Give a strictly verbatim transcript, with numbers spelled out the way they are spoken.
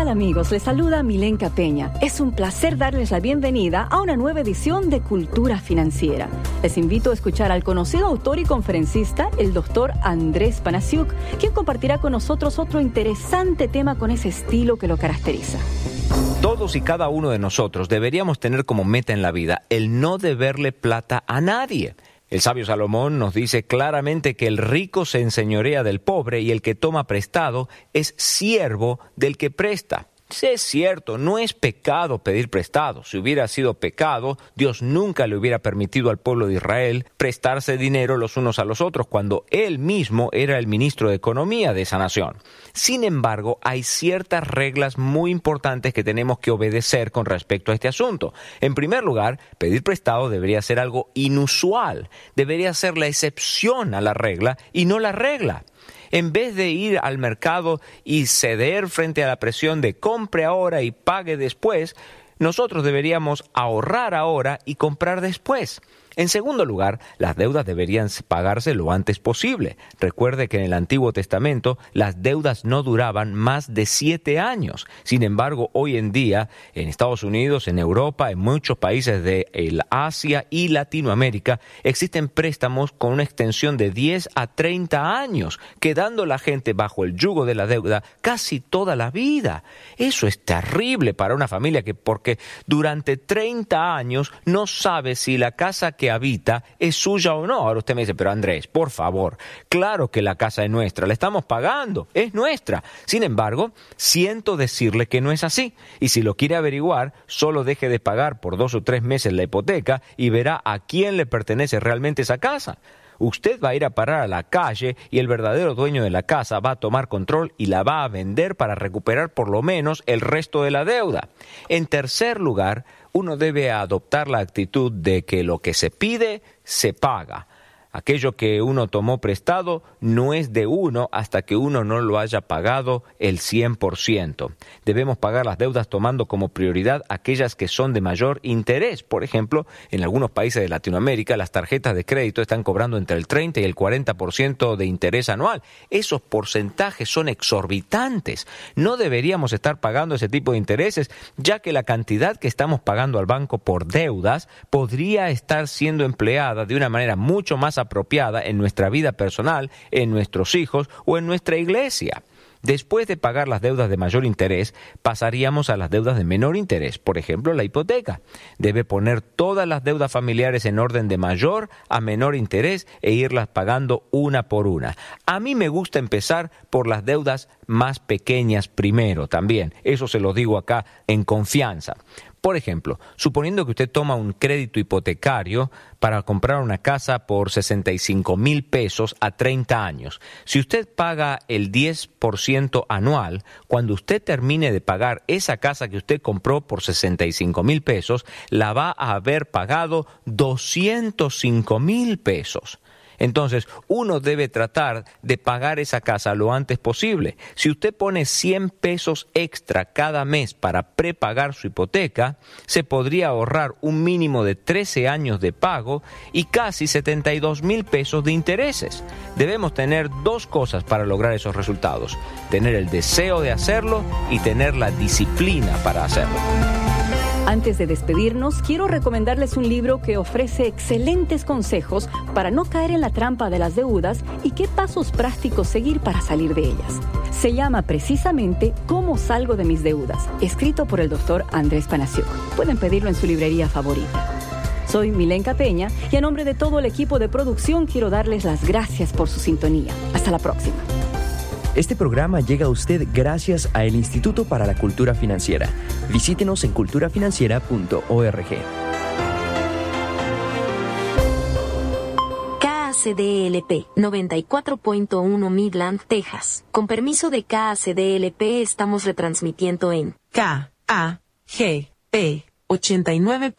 tal amigos? Les saluda Milenka Peña. Es un placer darles la bienvenida a una nueva edición de Cultura Financiera. Les invito a escuchar al conocido autor y conferencista, el doctor Andrés Panasiuk, quien compartirá con nosotros otro interesante tema con ese estilo que lo caracteriza. Todos y cada uno de nosotros deberíamos tener como meta en la vida el no deberle plata a nadie. El sabio Salomón nos dice claramente que el rico se enseñorea del pobre y el que toma prestado es siervo del que presta. Sí, es cierto, no es pecado pedir prestado. Si hubiera sido pecado, Dios nunca le hubiera permitido al pueblo de Israel prestarse dinero los unos a los otros cuando él mismo era el ministro de Economía de esa nación. Sin embargo, hay ciertas reglas muy importantes que tenemos que obedecer con respecto a este asunto. En primer lugar, pedir prestado debería ser algo inusual. Debería ser la excepción a la regla y no la regla. En vez de ir al mercado y ceder frente a la presión de compre ahora y pague después, nosotros deberíamos ahorrar ahora y comprar después. En segundo lugar, las deudas deberían pagarse lo antes posible. Recuerde que en el Antiguo Testamento las deudas no duraban más de siete años. Sin embargo, hoy en día, en Estados Unidos, en Europa, en muchos países de el Asia y Latinoamérica, existen préstamos con una extensión de diez a treinta años, quedando la gente bajo el yugo de la deuda casi toda la vida. Eso es terrible para una familia que porque durante treinta años no sabe si la casa que habita es suya o no. Ahora usted me dice, pero Andrés, por favor, claro que la casa es nuestra, la estamos pagando, es nuestra. Sin embargo, siento decirle que no es así. Y si lo quiere averiguar, solo deje de pagar por dos o tres meses la hipoteca y verá a quién le pertenece realmente esa casa. Usted va a ir a parar a la calle y el verdadero dueño de la casa va a tomar control y la va a vender para recuperar por lo menos el resto de la deuda. En tercer lugar, uno debe adoptar la actitud de que lo que se pide, se paga. Aquello que uno tomó prestado no es de uno hasta que uno no lo haya pagado el cien por ciento. Debemos pagar las deudas tomando como prioridad aquellas que son de mayor interés. Por ejemplo, en algunos países de Latinoamérica las tarjetas de crédito están cobrando entre el treinta y el cuarenta por ciento de interés anual. Esos porcentajes son exorbitantes. No deberíamos estar pagando ese tipo de intereses, ya que la cantidad que estamos pagando al banco por deudas podría estar siendo empleada de una manera mucho más apropiada en nuestra vida personal, en nuestros hijos o en nuestra iglesia. Después de pagar las deudas de mayor interés, pasaríamos a las deudas de menor interés, por ejemplo, la hipoteca. Debe poner todas las deudas familiares en orden de mayor a menor interés e irlas pagando una por una. A mí me gusta empezar por las deudas más pequeñas primero también. Eso se lo digo acá en confianza. Por ejemplo, suponiendo que usted toma un crédito hipotecario para comprar una casa por sesenta y cinco mil pesos a treinta años. Si usted paga el diez por ciento anual, cuando usted termine de pagar esa casa que usted compró por sesenta y cinco mil pesos, la va a haber pagado doscientos cinco mil pesos. Entonces, uno debe tratar de pagar esa casa lo antes posible. Si usted pone cien pesos extra cada mes para prepagar su hipoteca, se podría ahorrar un mínimo de trece años de pago y casi setenta y dos mil pesos de intereses. Debemos tener dos cosas para lograr esos resultados: tener el deseo de hacerlo y tener la disciplina para hacerlo. Antes de despedirnos, quiero recomendarles un libro que ofrece excelentes consejos para no caer en la trampa de las deudas y qué pasos prácticos seguir para salir de ellas. Se llama precisamente ¿Cómo salgo de mis deudas?, escrito por el doctor Andrés Panasiuk. Pueden pedirlo en su librería favorita. Soy Milenka Peña y a nombre de todo el equipo de producción quiero darles las gracias por su sintonía. Hasta la próxima. Este programa llega a usted gracias al Instituto para la Cultura Financiera. Visítenos en cultura financiera punto org. K A C D L P noventa y cuatro punto uno Midland, Texas. Con permiso de K A C D L P estamos retransmitiendo en K A G P ochenta y nueve